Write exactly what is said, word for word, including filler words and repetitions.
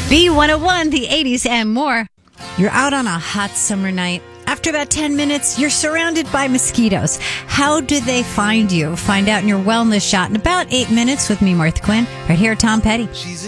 B one oh one, the eighties and more. You're out on a hot summer night. After about ten minutes, you're surrounded by mosquitoes. How do they find you? Find out in your wellness shot in about eight minutes with me, Martha Quinn, right here at Tom Petty. She's